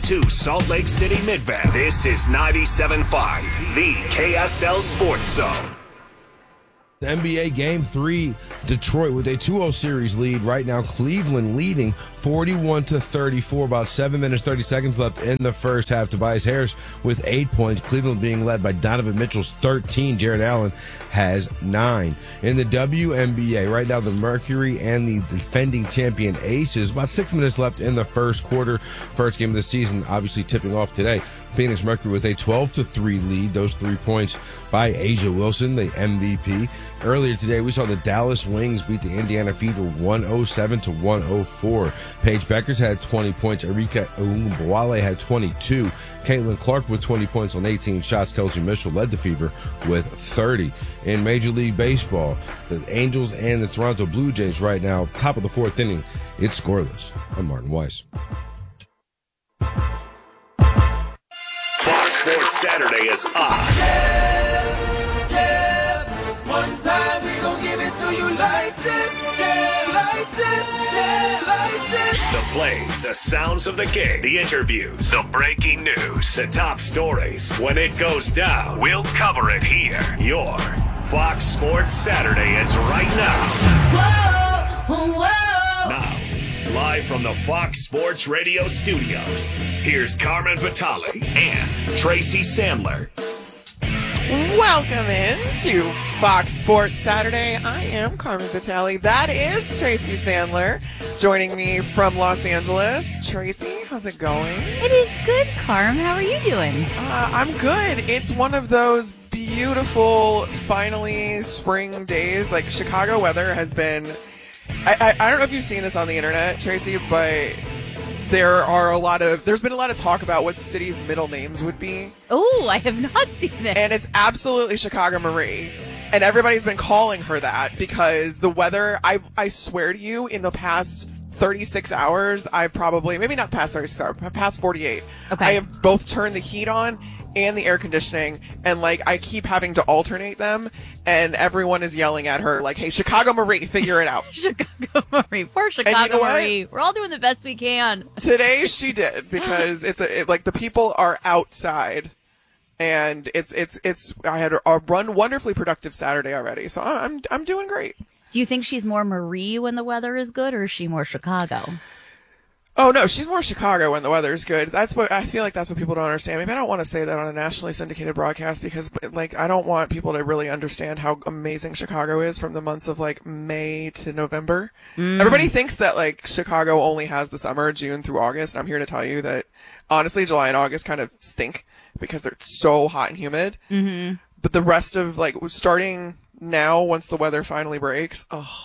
to Salt Lake City Mid-Bend. This is 97.5, the KSL Sports Zone. NBA Game 3, Detroit with a 2-0 series lead. Right now, Cleveland leading 41-34. About 7 minutes, 30 seconds left in the first half. Tobias Harris with 8 points. Cleveland being led by Donovan Mitchell's 13. Jared Allen has 9. In the WNBA, right now, the Mercury and the defending champion Aces. About 6 minutes left in the first quarter. First game of the season, obviously tipping off today. Phoenix Mercury with a 12-3 lead. Those 3 points by Asia Wilson, the MVP. Earlier today, we saw the Dallas Wings beat the Indiana Fever 107-104. Paige Beckers had 20 points. Erika Umbawale had 22. Caitlin Clark with 20 points on 18 shots. Kelsey Mitchell led the Fever with 30. In Major League Baseball, the Angels and the Toronto Blue Jays right now, top of the 4th inning. It's scoreless. I'm Martin Weiss. Fox Sports Saturday is on. Yeah. One time we gon' give it to you like this. Yeah, like this. Yeah, like this. The plays, the sounds of the game, the interviews, the breaking news, the top stories. When it goes down, we'll cover it here. Your Fox Sports Saturday is right now. Whoa, whoa. Now, live from the Fox Sports Radio studios, here's Carmen Vitale and Tracy Sandler. Welcome in to Fox Sports Saturday. I am Carmen Vitale. That is Tracy Sandler joining me from Los Angeles. Tracy, how's it going? It is good, Carm. How are you doing? I'm good. It's one of those beautiful, finally spring days. Like, Chicago weather has been... I don't know if you've seen this on the internet, Tracy, but there's been a lot of talk about what cities' middle names would be. Oh, I have not seen it. And it's absolutely Chicago Marie. And everybody's been calling her that because the weather, I swear to you, in the past 36 hours, I've probably, maybe not past 36 hours, past 48. Okay. I have both turned the heat on and the air conditioning, and like I keep having to alternate them, and everyone is yelling at her like, "Hey, Chicago Marie, figure it out." Chicago Marie, poor Chicago Marie. We're all doing the best we can. Today she did, because like the people are outside, and I had a wonderfully productive Saturday already, so I'm doing great. Do you think she's more Marie when the weather is good, or is she more Chicago? Oh, no, she's more Chicago when the weather is good. I feel like that's what people don't understand. Maybe I don't want to say that on a nationally syndicated broadcast because, like, I don't want people to really understand how amazing Chicago is from the months of, like, May to November. Everybody thinks that, like, Chicago only has the summer, June through August, and I'm here to tell you that, honestly, July and August kind of stink because they're so hot and humid. Mm-hmm. But the rest of, like, starting now, once the weather finally breaks,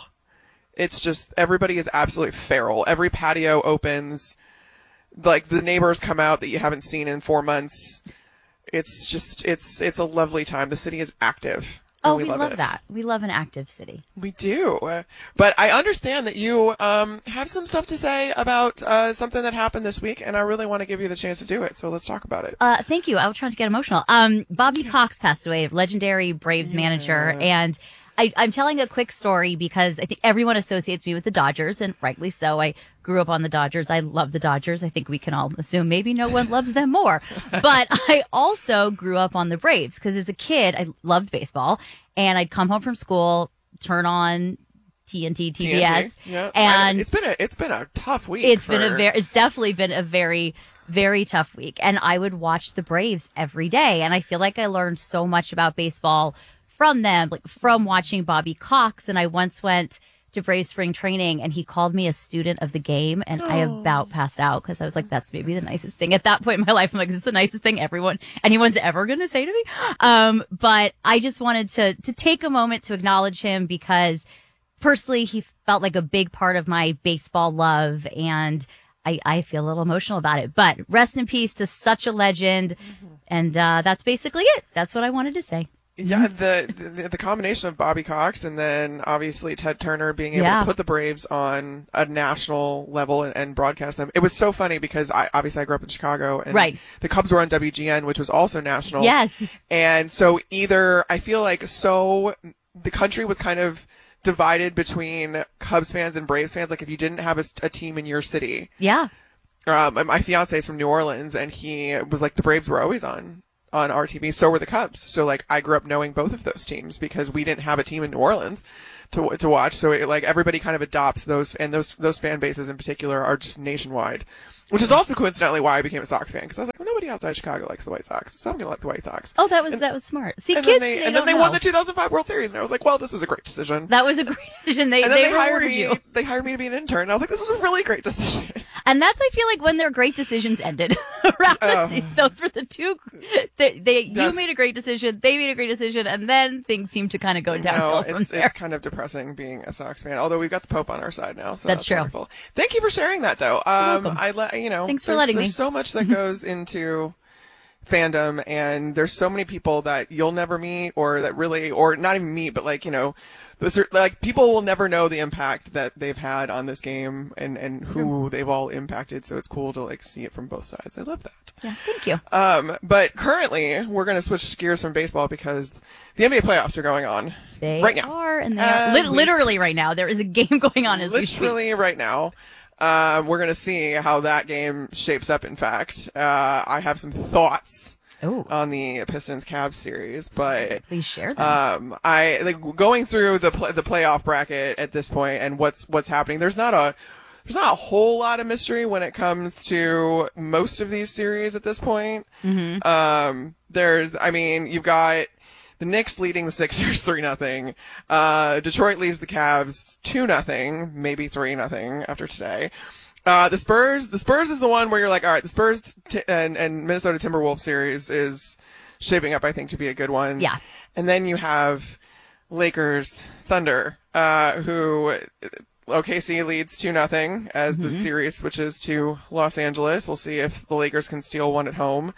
it's just, everybody is absolutely feral. Every patio opens. Like, the neighbors come out that you haven't seen in 4 months. It's just, it's a lovely time. The city is active. Oh, we love that. We love an active city. We do. But I understand that you have some stuff to say about something that happened this week, and I really want to give you the chance to do it. So let's talk about it. Thank you. I was trying to get emotional. Bobby Cox passed away, legendary Braves manager, and I'm telling a quick story because I think everyone associates me with the Dodgers, and rightly so. I grew up on the Dodgers. I love the Dodgers. I think we can all assume maybe no one loves them more. But I also grew up on the Braves because as a kid, I loved baseball, and I'd come home from school, turn on TNT, TBS, yeah. And it's been a tough week. It's definitely been a very, very tough week, and I would watch the Braves every day, and I feel like I learned so much about baseball from them, like from watching Bobby Cox. And I once went to Brave spring training and he called me a student of the game, and I about passed out because I was like, that's maybe the nicest thing at that point in my life. I'm like, is this the nicest thing anyone's ever going to say to me? But I just wanted to take a moment to acknowledge him because personally, he felt like a big part of my baseball love, and I feel a little emotional about it. But rest in peace to such a legend. And that's basically it. That's what I wanted to say. Yeah, the combination of Bobby Cox and then obviously Ted Turner being able to put the Braves on a national level and broadcast them. It was so funny because I grew up in Chicago, and the Cubs were on WGN, which was also national. Yes. And so I feel like the country was kind of divided between Cubs fans and Braves fans. Like if you didn't have a team in your city. Yeah. my fiance is from New Orleans, and he was like, the Braves were always on our TV. So were the Cubs. So like, I grew up knowing both of those teams because we didn't have a team in New Orleans to watch. So it, like, everybody kind of adopts those, and those fan bases in particular are just nationwide, which is also coincidentally why I became a Sox fan, because I was like, well, nobody outside Chicago likes the White Sox, so I'm going to like the White Sox. Oh, that was smart. See, And kids, then they won the 2005 World Series, and I was like, well, this was a great decision. That was a great decision. They hired rewarded me. you. They hired me to be an intern. And I was like, this was a really great decision. And that's, I feel like, when their great decisions ended. Those were the two. You made a great decision. They made a great decision, and then things seemed to kind of go downhill from there. It's kind of depressing being a Sox fan. Although we've got the Pope on our side now, so that's true. Wonderful. Thank you for sharing that, though. Thanks for letting me. There's so much that goes into fandom, and there's so many people that you'll never meet, or that really, or not even meet, but like, like, people will never know the impact that they've had on this game and who they've all impacted. So it's cool to like see it from both sides. I love that. Yeah, thank you. But currently we're going to switch gears from baseball because the NBA playoffs are going on right now. Literally right now. There is a game going on as we speak. Literally right now. We're going to see how that game shapes up. In fact, I have some thoughts on the Pistons-Cavs series, but please share them. I like going through the playoff bracket at this point and what's happening. There's not a whole lot of mystery when it comes to most of these series at this point. Mm-hmm. You've got the Knicks leading the Sixers 3-0. Detroit leaves the Cavs 2-0, maybe 3-0 after today. The Spurs is the one where you're like, all right, the Spurs and Minnesota Timberwolves series is shaping up, I think, to be a good one. Yeah. And then you have Lakers Thunder, who OKC leads 2-0 as the series switches to Los Angeles. We'll see if the Lakers can steal one at home.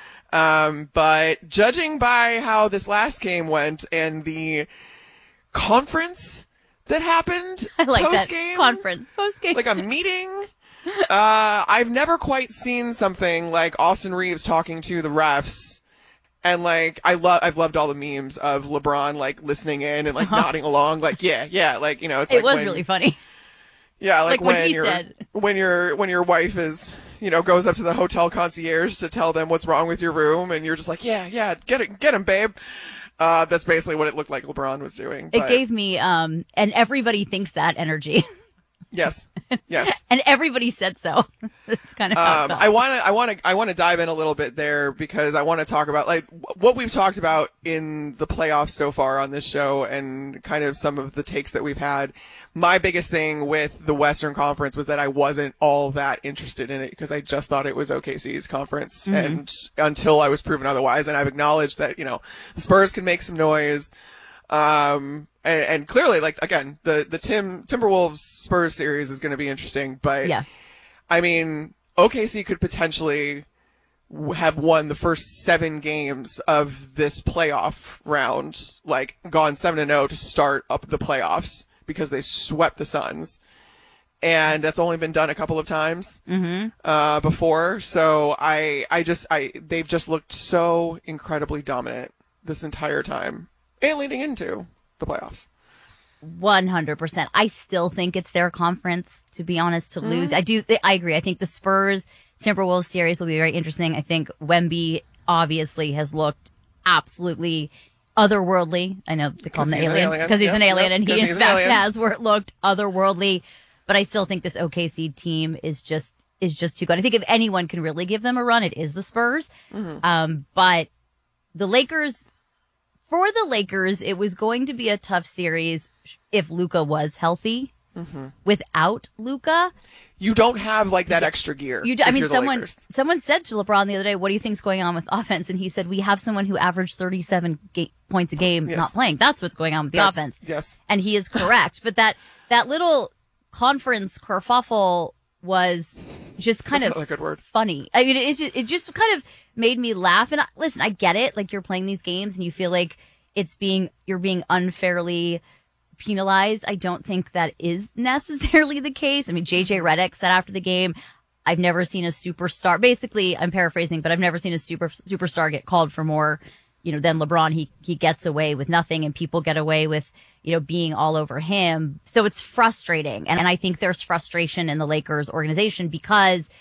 But judging by how this last game went and the conference that happened, I like post-game, that conference post-game, like a meeting. I've never quite seen something like Austin Reeves talking to the refs, and like I've loved all the memes of LeBron like listening in and like nodding along, like yeah, like it's it like was really funny. Yeah, like when your wife is goes up to the hotel concierge to tell them what's wrong with your room, and you're just like get him, babe. That's basically what it looked like LeBron was doing. It gave me and everybody thinks that energy. Yes. And everybody said so. It's kind of how it felt. I want to dive in a little bit there because I want to talk about like what we've talked about in the playoffs so far on this show and kind of some of the takes that we've had. My biggest thing with the Western Conference was that I wasn't all that interested in it because I just thought it was OKC's conference, and until I was proven otherwise. And I've acknowledged that the Spurs can make some noise. And clearly, like, again, the Timberwolves Spurs series is going to be interesting, but yeah. I mean, OKC could potentially have won the first 7 games of this playoff round, like gone 7-0 to start up the playoffs because they swept the Suns. And that's only been done a couple of times before. So they've just looked so incredibly dominant this entire time and leading into the playoffs. 100%. I still think it's their conference, to be honest, to lose. I agree. I think the Spurs Timberwolves series will be very interesting. I think Wemby obviously has looked absolutely otherworldly. I know they call him the alien because he's an alien, and he in fact has where it looked otherworldly. But I still think this OKC team is just too good. I think if anyone can really give them a run, it is the Spurs. But the Lakers. For the Lakers, it was going to be a tough series if Luka was healthy. Without Luka, you don't have like that extra gear. Someone said to LeBron the other day, "What do you think's going on with offense?" And he said, "We have someone who averaged 37 points a game not playing. That's what's going on with the offense." Yes, and he is correct. But that little conference kerfuffle was just kind of a good word. Funny. I mean, it just kind of made me laugh. And listen, I get it. Like, you're playing these games and you feel like you're being unfairly penalized. I don't think that is necessarily the case. I mean, JJ Redick said after the game, I've never seen a superstar. Basically, I'm paraphrasing, but I've never seen a superstar get called for more, than LeBron. He gets away with nothing, and people get away with, being all over him. So it's frustrating. And I think there's frustration in the Lakers organization because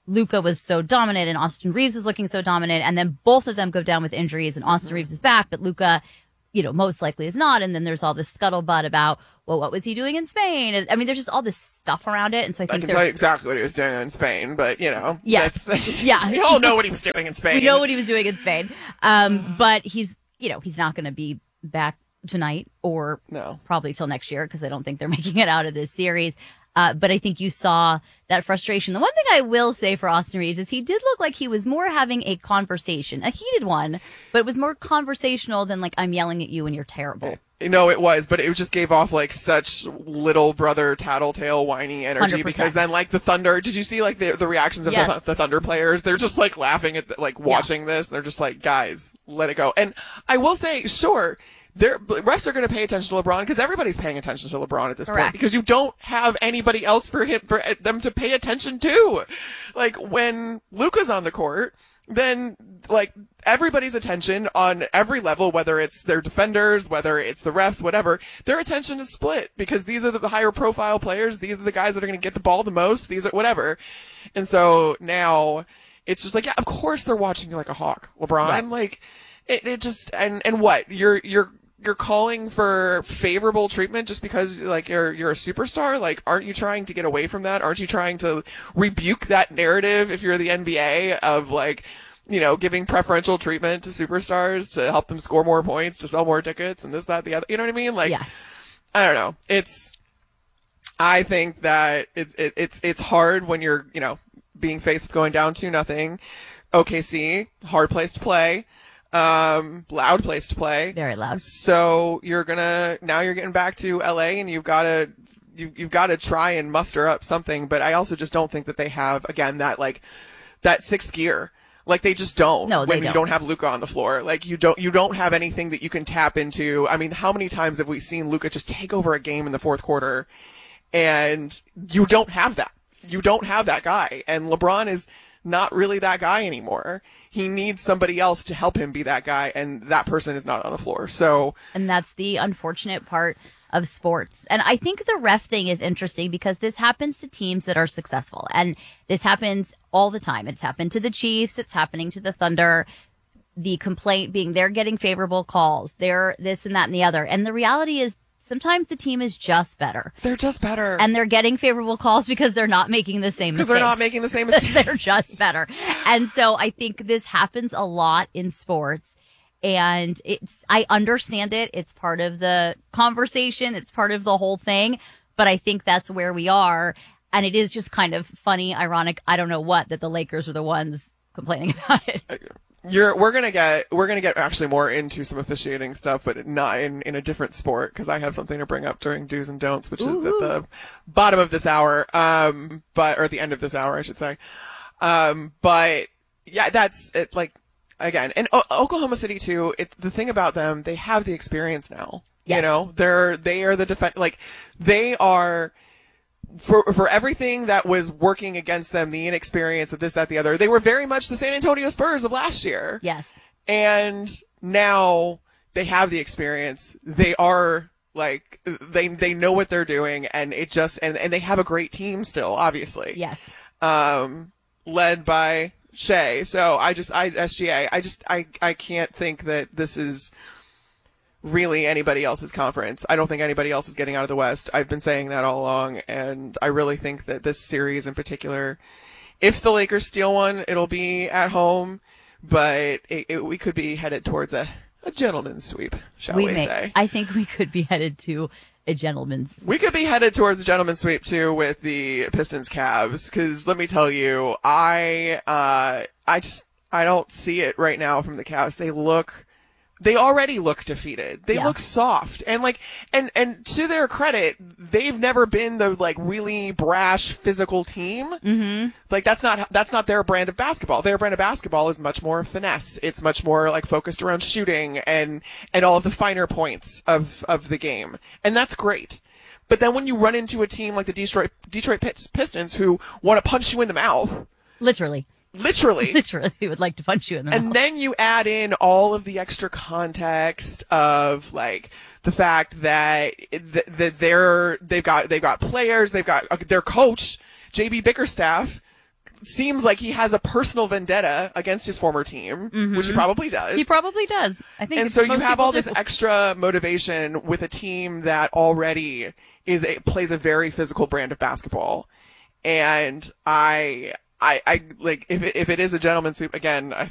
Luka was so dominant and Austin Reeves was looking so dominant, and then both of them go down with injuries, and Austin Reeves is back, but Luka, most likely is not. And then there's all this scuttlebutt about, well, what was he doing in Spain? And, I mean, there's just all this stuff around it, and so I think I can tell you exactly what he was doing in Spain, but Yes. Yeah. we all know what he was doing in Spain. We know what he was doing in Spain, but he's not going to be back tonight or probably till next year, because I don't think they're making it out of this series. But I think you saw that frustration. The one thing I will say for Austin Reeves is he did look like he was more having a conversation, a heated one, but it was more conversational than like, I'm yelling at you and you're terrible. No, it was, but it just gave off like such little brother tattletale whiny energy 100%. Because then like the Thunder, did you see like the reactions of Yes. the Thunder players? They're just like laughing at watching this. They're just like, guys, let it go. And I will say, sure, refs are going to pay attention to LeBron because everybody's paying attention to LeBron at this point, because you don't have anybody else for them to pay attention to. Like when Luka's on the court, then like everybody's attention on every level, whether it's their defenders, whether it's the refs, whatever, their attention is split because these are the higher profile players. These are the guys that are going to get the ball the most. These are whatever. And so now it's just like, yeah, of course they're watching you like a hawk, LeBron. Right. Like it just, and what you're calling for favorable treatment just because like you're a superstar? Like, aren't you trying to get away from that? Aren't you trying to rebuke that narrative if you're the NBA of like, giving preferential treatment to superstars to help them score more points, to sell more tickets and this, that, the other, you know what I mean? Like, Yeah. I don't know. I think that it's hard when you're, being faced with going down 2-0. OKC, hard place to play. Loud place to play. Very loud. So now you're getting back to LA and you've got to try and muster up something, but I also just don't think that they have, again, that sixth gear. Like they just don't. No, they when you don't have Luka on the floor. Like you don't have anything that you can tap into. I mean, how many times have we seen Luka just take over a game in the fourth quarter and you don't have that. You don't have that guy. And LeBron is not really that guy anymore. He needs somebody else to help him be that guy, and that person is not on the floor. So, and that's the unfortunate part of sports. And I think the ref thing is interesting because this happens to teams that are successful, and this happens all the time. It's happened to the Chiefs. It's happening to the Thunder. The complaint being they're getting favorable calls. They're this and that and the other. And the reality is sometimes the team is just better. They're just better. And they're getting favorable calls because they're not making the same mistakes. Because they're not making the same mistakes. They're just better. And so I think this happens a lot in sports. And I understand it. It's part of the conversation. It's part of the whole thing. But I think that's where we are. And it is just kind of funny, ironic, I don't know what, that the Lakers are the ones complaining about it. We're gonna get actually more into some officiating stuff, but not in a different sport, because I have something to bring up during do's and don'ts, which is at the bottom of this hour, or at the end of this hour, I should say. But yeah, that's it. Like again, and Oklahoma City too. The thing about them, they have the experience now. Yes. They are the defense. Like they are. For everything that was working against them, the inexperience of this, that, the other, they were very much the San Antonio Spurs of last year. Yes. And now they have the experience. They are like, they know what they're doing, and and they have a great team still, obviously. Yes. Led by Shea. So SGA, I can't think that this is really anybody else's conference. I don't think anybody else is getting out of the West. I've been saying that all along, and I really think that this series in particular, if the Lakers steal one, it'll be at home, but we could be headed towards a gentleman's sweep, shall we say. I think we could be headed to a gentleman's sweep. We could be headed towards a gentleman's sweep too with the Pistons Cavs, because let me tell you, I don't see it right now from the Cavs. They already look defeated. They look soft. And and to their credit, they've never been the really brash physical team. Mm-hmm. Like that's not their brand of basketball. Their brand of basketball is much more finesse. It's much more focused around shooting and all of the finer points of the game. And that's great. But then when you run into a team like the Detroit Pistons who want to punch you in the mouth. Literally would like to punch you in the mouth. And then you add in all of the extra context of the fact that they've got players, they've got their coach, JB Bickerstaff, seems like he has a personal vendetta against his former team, which he probably does. He probably does. I think. And so you most have all people this do. extra motivation with a team that already plays a very physical brand of basketball. And I like, if it is a gentleman's soup, again,